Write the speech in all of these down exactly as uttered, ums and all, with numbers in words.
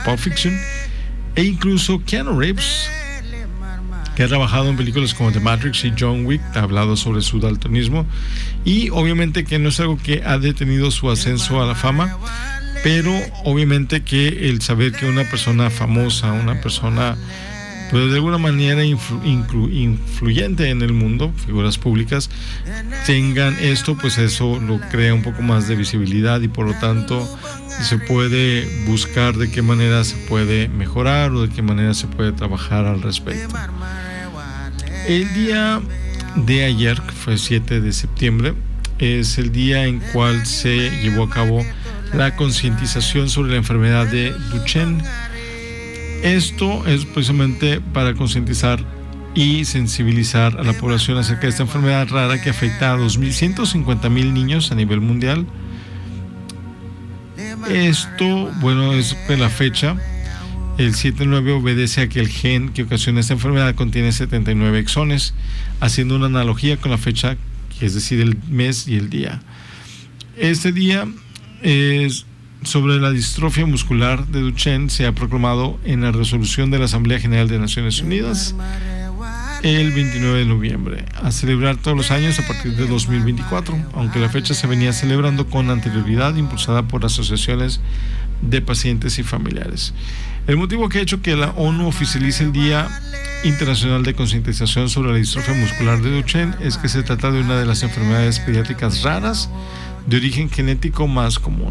Pulp Fiction, e incluso Keanu Reeves, que ha trabajado en películas como The Matrix y John Wick, ha hablado sobre su daltonismo, y obviamente que no es algo que ha detenido su ascenso a la fama, pero obviamente que el saber que una persona famosa, una persona pues de alguna manera influ, influ, influyente en el mundo, figuras públicas, tengan esto, pues eso lo crea un poco más de visibilidad, y por lo tanto se puede buscar de qué manera se puede mejorar o de qué manera se puede trabajar al respecto. El día de ayer, que fue siete de septiembre, es el día en cual se llevó a cabo la concientización sobre la enfermedad de Duchenne. Esto es precisamente para concientizar y sensibilizar a la población acerca de esta enfermedad rara que afecta a dos mil ciento cincuenta mil niños a nivel mundial. Esto, bueno, es de la fecha. El siete nueve obedece a que el gen que ocasiona esta enfermedad contiene setenta y nueve exones, haciendo una analogía con la fecha, que es decir, el mes y el día. Este día es sobre la distrofia muscular de Duchenne, se ha proclamado en la resolución de la Asamblea General de Naciones Unidas el veintinueve de noviembre, a celebrar todos los años a partir de dos mil veinticuatro, aunque la fecha se venía celebrando con anterioridad, impulsada por asociaciones de pacientes y familiares. El motivo que ha hecho que la ONU oficialice el Día Internacional de Concientización sobre la Distrofia Muscular de Duchenne es que se trata de una de las enfermedades pediátricas raras de origen genético más común.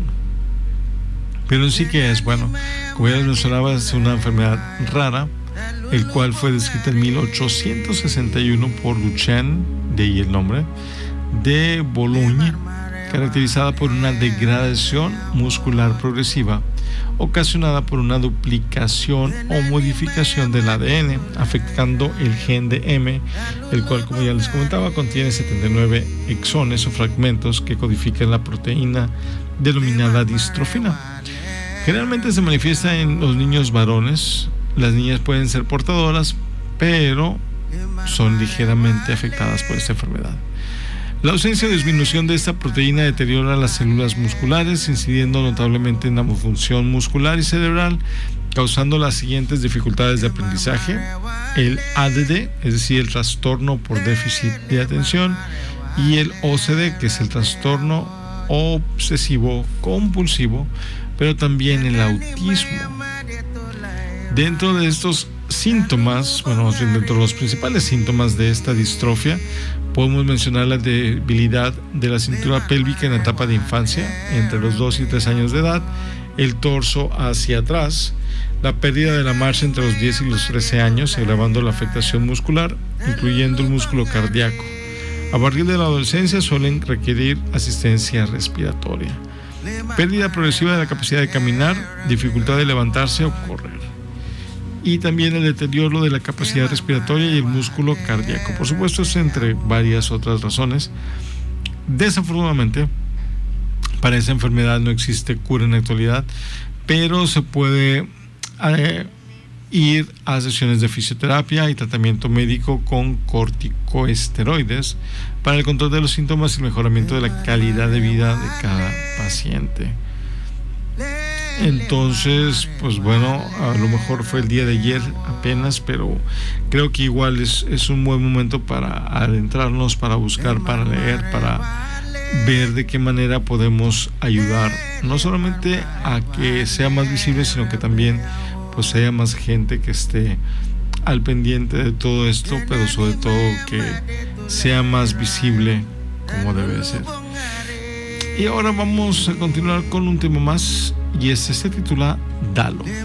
Pero en sí que es, bueno, como ya les mencionaba, es una enfermedad rara, el cual fue descrita en mil ochocientos sesenta y uno por Duchenne, de ahí el nombre, de Bologne, caracterizada por una degradación muscular progresiva ocasionada por una duplicación o modificación del A D N, afectando el gen de M, el cual, como ya les comentaba, contiene setenta y nueve exones o fragmentos que codifican la proteína denominada distrofina. Generalmente se manifiesta en los niños varones. Las niñas pueden ser portadoras, pero son ligeramente afectadas por esta enfermedad. La ausencia o disminución de esta proteína deteriora las células musculares, incidiendo notablemente en la función muscular y cerebral, causando las siguientes dificultades de aprendizaje: el A D D, es decir, el trastorno por déficit de atención, y el O C D, que es el trastorno obsesivo compulsivo, pero también el autismo. Dentro de estos síntomas, bueno, dentro de los principales síntomas de esta distrofia, podemos mencionar la debilidad de la cintura pélvica en la etapa de infancia, entre los dos y tres años de edad, el torso hacia atrás, la pérdida de la marcha entre los diez y los trece años, agravando la afectación muscular, incluyendo el músculo cardíaco. A partir de la adolescencia suelen requerir asistencia respiratoria. Pérdida progresiva de la capacidad de caminar, dificultad de levantarse o correr. Y también el deterioro de la capacidad respiratoria y el músculo cardíaco. Por supuesto, es entre varias otras razones. Desafortunadamente, para esa enfermedad no existe cura en la actualidad, pero se puede eh, ir a sesiones de fisioterapia y tratamiento médico con corticosteroides para el control de los síntomas y el mejoramiento de la calidad de vida de cada paciente. Entonces, pues bueno, a lo mejor fue el día de ayer apenas, pero creo que igual es, es un buen momento para adentrarnos, para buscar, para leer, para ver de qué manera podemos ayudar, no solamente a que sea más visible, sino que también pues haya más gente que esté al pendiente de todo esto, pero sobre todo que sea más visible como debe ser. Y ahora vamos a continuar con un tema más, y este se titula Dalo.